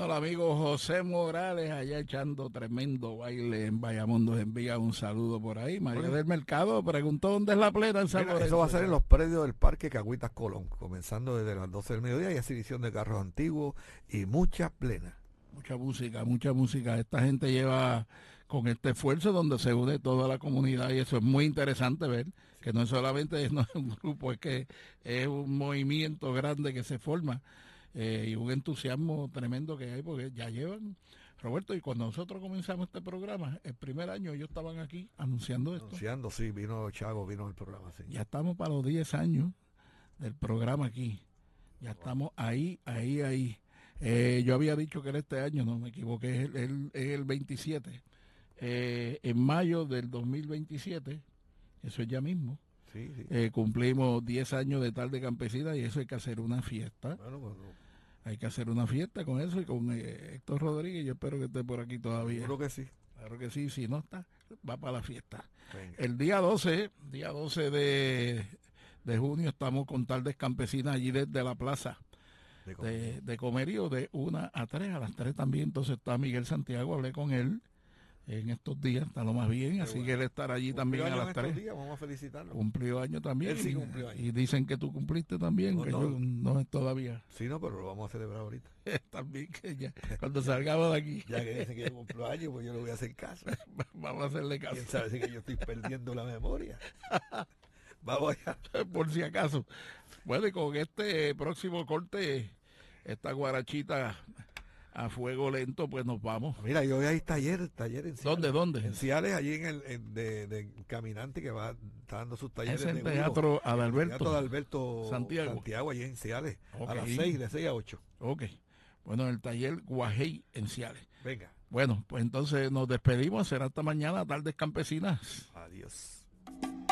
el amigo José Morales allá echando tremendo baile en Bayamón. Nos envía un saludo por ahí. María Oye, del Mercado preguntó dónde es la plena en San mira, Lorenzo. eso va a ser en los predios del Parque Cagüitas Colón, comenzando desde las 12 del mediodía y exhibición de carros antiguos y muchas plenas. Mucha música, mucha música. Esta gente lleva con este esfuerzo donde se une toda la comunidad y eso es muy interesante ver que no es solamente no es un grupo, es que es un movimiento grande que se forma y un entusiasmo tremendo que hay porque ya llevan, Roberto, y cuando nosotros comenzamos este programa, el primer año ellos estaban aquí anunciando esto. Anunciando, sí, vino Chago, vino el programa, sí. Ya estamos para los 10 años del programa aquí. Ya estamos ahí, ahí, ahí. Yo había dicho que era este año, no me equivoqué, es el 27. En mayo del 2027, eso es ya mismo, Sí, sí. cumplimos 10 años de tarde campesina y eso hay que hacer una fiesta. Bueno, pues, Hay que hacer una fiesta con eso y con Héctor Rodríguez. Yo espero que esté por aquí todavía. seguro que sí. Claro que sí, si no está, va para la fiesta. Venga. El día 12 de junio estamos con tardes campesinas allí desde la plaza de Comerío de 1 a 3, a las 3 también. Entonces está Miguel Santiago, hablé con él en estos días, está lo más bien, así que él estará allí también a las 3. Días, vamos a felicitarlo. Cumplió año también. Él sí cumplió año. Y dicen que tú cumpliste también, No, que no. yo no es todavía. Sí, no, pero lo vamos a celebrar ahorita. También que ya, cuando salgamos de aquí, Ya que dicen que yo cumplo años, pues yo le voy a hacer caso. vamos a hacerle caso. ¿Quién sabe si que yo estoy perdiendo la memoria? Vamos allá. Por si acaso. Bueno, y con este próximo corte, esta guarachita a fuego lento, pues nos vamos. Mira, y hoy hay taller en Ciales. ¿Dónde? En Ciales, allí de Caminante, que está dando sus talleres Es el de Teatro Adalberto. Teatro de Alberto Santiago, allí en Ciales, Ok. a las 6, de 6 a 8. Ok. Bueno, el taller Guajey en Ciales. Venga, Bueno, pues entonces nos despedimos. Será hasta mañana, tardes campesinas. adiós.